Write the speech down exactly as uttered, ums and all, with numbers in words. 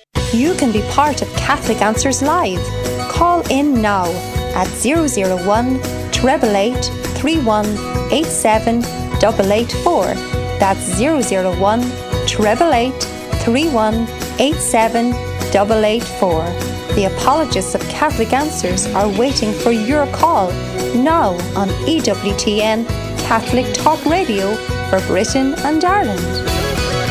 You can be part of Catholic Answers Live. Call in now at zero zero one, eight eight eight, three one eight seven, eight eight four. That's zero zero one, eight eight eight, three one eight seven, eight eight four. The Apologists of Catholic Answers are waiting for your call now on E W T N Catholic Talk Radio for Britain and Ireland.